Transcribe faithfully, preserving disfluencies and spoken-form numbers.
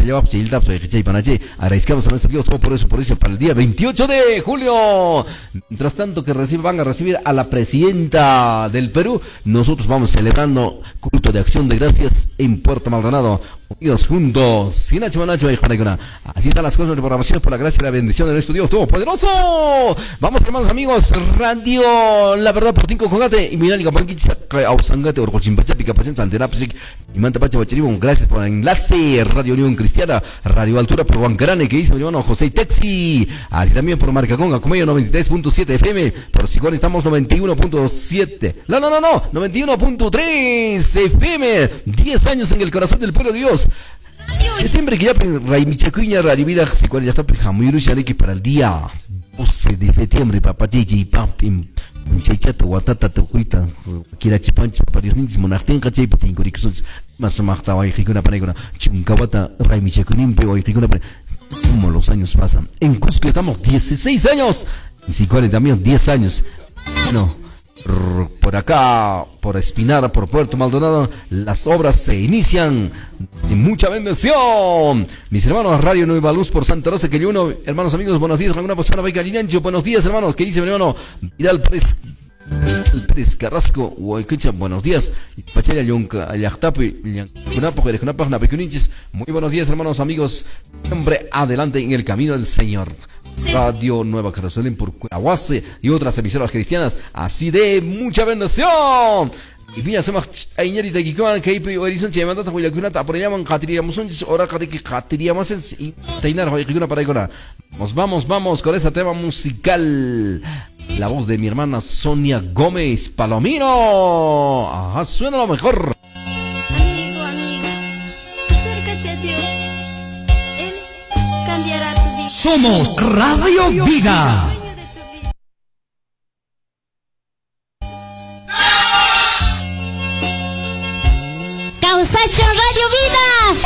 se lleva agradezcamos a nuestro Dios todo por eso, por eso, para el día veintiocho de julio. Mientras tanto que recibe, van a recibir a la presidenta del Perú, nosotros vamos celebrando culto de acción de gracias en Puerto Maldonado, unidos juntos. Sin Nacho, Nacho, así están las cosas de programación por la gracia y la bendición de nuestro Dios Todopoderoso. Vamos, hermanos amigos, Radio La Verdad por Tinco Jogate y Minali Capanquicha, Ausangate, Orcochimpachapi, Capachan, Santerapsic, y Manta Pacha Bachiribón. Gracias por el enlace. Radio Unión Cristiana, Radio Altura por Huancarane, que dice mi hermano José Texi. Así también por Marcaconga, Comedio noventa y tres punto siete F M. Por Sicón estamos noventa y uno punto siete. No, no, no, no, noventa y uno punto tres F M. diez años en el corazón del pueblo de Dios. Septiembre que ya Raimichacuña, Radio Vida, Sicón ya está Jamuiru Shaleki para el día doce de septiembre, papá Chichi, Papim. Chaychata, Watata, Tujuita, Kirachipanchi, Pariunis, Monartenca, Chaypatin, Corixus, Masamachta, Oijicuna Panegona, Chuncawata, Raimichacunimpe, Oijicuna Panegona. Como los años pasan. En Cusco estamos dieciséis años. En Sicón también diez años. No. Por acá, por Espinara, por Puerto Maldonado, las obras se inician y mucha bendición. Mis hermanos, Radio Nueva Luz por Santa Rosa, que yo uno, hermanos amigos, buenos días, alguna persona vaya Linancho, buenos días, hermanos, que dice mi hermano Vidal Pérez, Pérez Carrasco, Huayquecha, buenos días, Pachaya Yunca, Ayactapi, Yacunapo, Jerejunapo, Napecuninchis, muy buenos días, hermanos amigos, siempre adelante en el camino del Señor. Radio Nueva Jerusalén por Cuahuase y otras emisoras cristianas, así de mucha bendición. Y mira, somos Aiñeri de Kikuan, que hay horizonte de mandata, cuya cunata, por llaman Catiríamos un hora que Catiríamos y Tainar, Hoyikuna para Icona. Nos vamos, vamos con ese tema musical. La voz de mi hermana Sonia Gómez Palomino. Ajá, suena lo mejor. Amigo, amiga, acércate a Dios. Él cambiará tu vida. Somos Radio Vida. Causacho Radio.